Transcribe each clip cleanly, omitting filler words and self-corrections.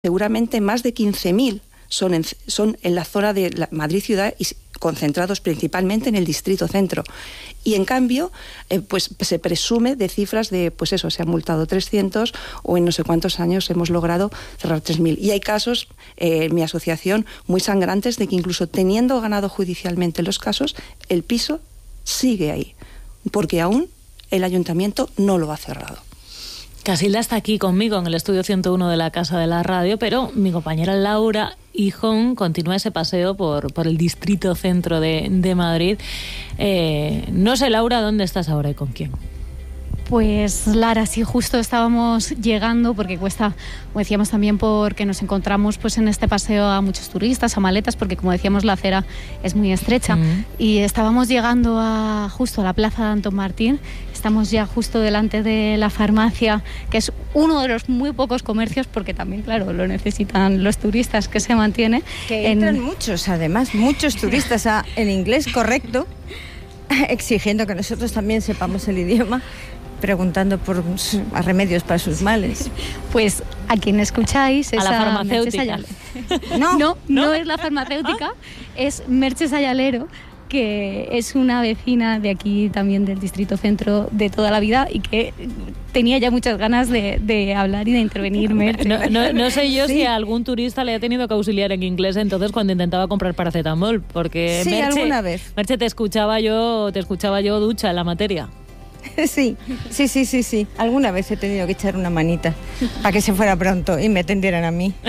seguramente más de 15.000 son en la zona de Madrid ciudad y concentrados principalmente en el distrito centro. Y en cambio, pues se presume de cifras de, pues eso, se han multado 300 o en no sé cuántos años hemos logrado cerrar 3.000. Y hay casos, en mi asociación, muy sangrantes de que incluso teniendo ganado judicialmente los casos, el piso sigue ahí, porque aún el ayuntamiento no lo ha cerrado. Casilda está aquí conmigo en el estudio 101 de la Casa de la Radio, pero mi compañera Laura Hijón continúa ese paseo por el distrito centro de Madrid. No sé, Laura, ¿dónde estás ahora y con quién? Pues Lara, sí, justo estábamos llegando porque cuesta, como decíamos también, porque nos encontramos pues en este paseo a muchos turistas, a maletas, porque como decíamos la acera es muy estrecha. Y estábamos llegando justo a la plaza de Antón Martín. Estamos ya justo delante de la farmacia, que es uno de los muy pocos comercios, porque también, claro, lo necesitan los turistas, que se mantiene. Que entran muchos, además, muchos turistas en inglés correcto, exigiendo que nosotros también sepamos el idioma, preguntando por remedios para sus males. Pues a quien escucháis es a la farmacéutica. No es la farmacéutica, es Merche Ayalero, que es una vecina de aquí también del distrito centro de toda la vida y que tenía ya muchas ganas de hablar y de intervenir. Merche. No sé yo si a algún turista le ha tenido que auxiliar en inglés entonces cuando intentaba comprar paracetamol, porque sí, Merche, alguna vez. Merche, te escuchaba yo ducha en la materia. Sí. Alguna vez he tenido que echar una manita para que se fuera pronto y me atendieran a mí.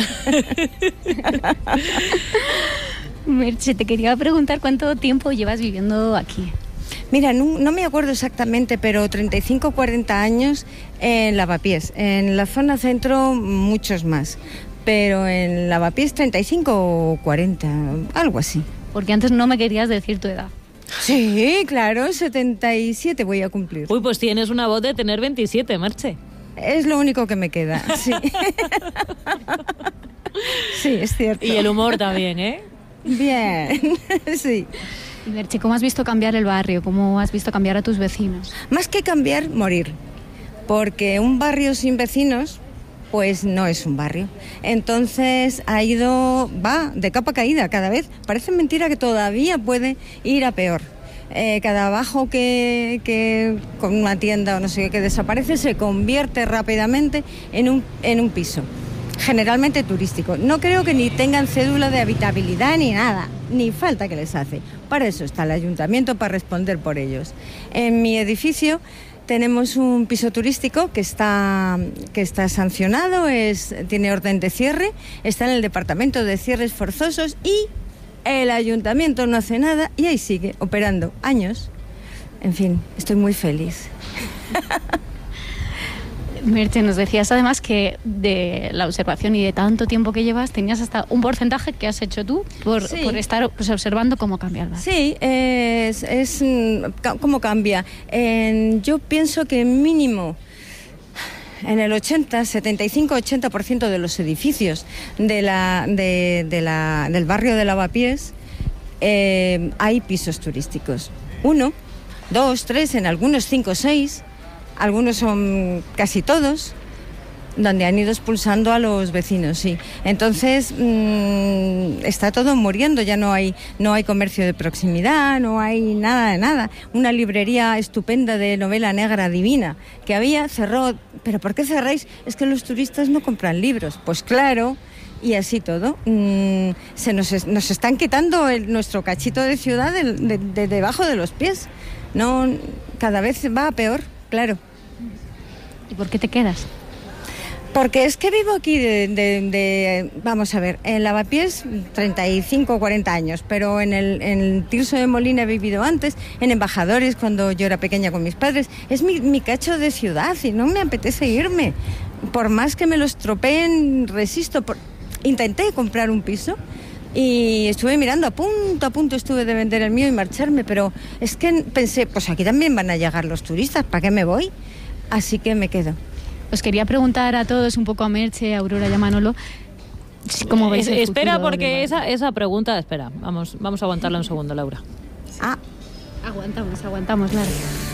Merche, te quería preguntar cuánto tiempo llevas viviendo aquí. Mira, no me acuerdo exactamente, pero 35 o 40 años en Lavapiés. En la zona centro muchos más, pero en Lavapiés 35 o 40, algo así. Porque antes no me querías decir tu edad. Sí, claro, 77 voy a cumplir. Uy, pues tienes una voz de tener 27, Merche. Es lo único que me queda, sí. Sí, es cierto. Y el humor también, ¿eh? Bien, sí. Y Merche, ¿cómo has visto cambiar el barrio? ¿Cómo has visto cambiar a tus vecinos? Más que cambiar, morir. Porque un barrio sin vecinos, pues no es un barrio. Entonces va de capa caída cada vez. Parece mentira que todavía puede ir a peor. Cada abajo que con una tienda o no sé qué que desaparece se convierte rápidamente en un piso. Generalmente turístico. No creo que ni tengan cédula de habitabilidad ni nada, ni falta que les hace. Para eso está el ayuntamiento, para responder por ellos. En mi edificio tenemos un piso turístico que está sancionado, tiene orden de cierre, está en el departamento de cierres forzosos y el ayuntamiento no hace nada y ahí sigue operando años. En fin, estoy muy feliz. Merche, nos decías además que de la observación y de tanto tiempo que llevas, tenías hasta un porcentaje que has hecho tú por estar pues, observando cómo cambia el barrio. Sí, es cómo cambia. Yo pienso que mínimo en el 75-80% de los edificios del barrio de Lavapiés hay pisos turísticos. 1, 2, 3, en algunos 5 o 6. Algunos son casi todos, donde han ido expulsando a los vecinos, sí. Entonces está todo muriendo, ya no hay comercio de proximidad, no hay nada de nada. Una librería estupenda de novela negra divina que había, cerró. ¿Pero por qué cerráis? Es que los turistas no compran libros. Pues claro, y así todo. Nos están quitando nuestro cachito de ciudad de debajo de los pies. No, cada vez va a peor. Claro. ¿Y por qué te quedas? Porque es que vivo aquí vamos a ver, en Lavapiés 35 o 40 años, pero en el Tirso de Molina he vivido antes, en Embajadores cuando yo era pequeña con mis padres. Es mi cacho de ciudad y no me apetece irme. Por más que me lo estropeen, resisto. Intenté comprar un piso y estuve mirando, a punto estuve de vender el mío y marcharme, pero es que pensé, pues aquí también van a llegar los turistas, ¿para qué me voy? Así que me quedo. Os quería preguntar a todos, un poco a Merche, a Aurora y a Manolo, ¿cómo veis el espera, futuro porque esa pregunta, espera, vamos a aguantarla un segundo, Laura. Aguantamos, Lara.